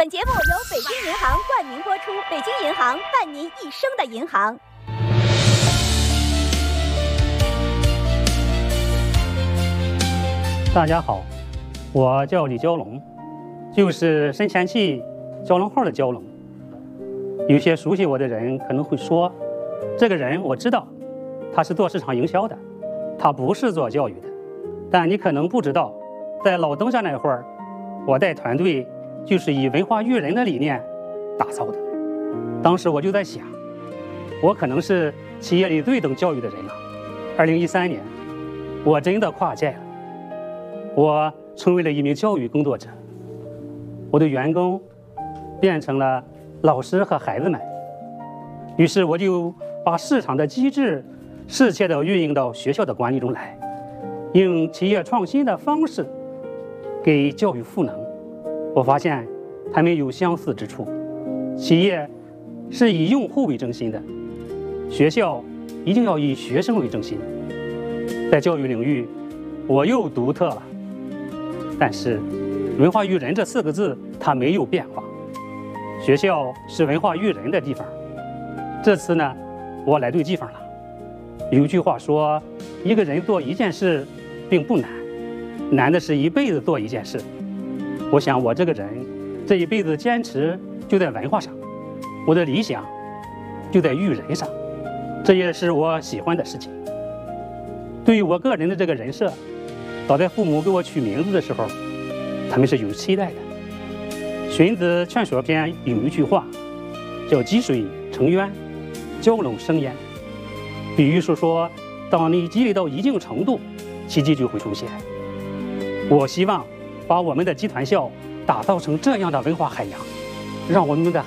本节目由北京银行冠名播出，北京银行伴您一生的银行。 大家好，我叫李蛟龙，就是深潜器蛟龙号的蛟龙。有些熟悉我的人可能会说，这个人我知道，他是做市场营销的，他不是做教育的。但你可能不知道，在老登山那会儿，我带团队就是以文化育人的理念打造的。当时我就在想，我可能是企业里最懂教育的人了。2013年，我真的跨界了，我成为了一名教育工作者。我的员工变成了老师和孩子们，于是我就把市场的机制适切地运用到学校的管理中来，用企业创新的方式给教育赋能。我发现他们有相似之处，企业是以用户为中心的，学校一定要以学生为中心。在教育领域，我又独特了，但是文化育人这4个字它没有变化。学校是文化育人的地方，这次呢，我来对地方了。有句话说，一个人做一件事并不难，难的是一辈子做一件事。我想我这个人这一辈子坚持就在文化上，我的理想就在育人上，这也是我喜欢的事情。对于我个人的这个人设，早在父母给我取名字的时候，他们是有期待的。荀子劝说篇有一句话叫积水成渊，蛟龙生焉，比喻是说，当你积累到一定程度，奇迹就会出现。我希望把我们的集团校打造成这样的文化海洋，让我们的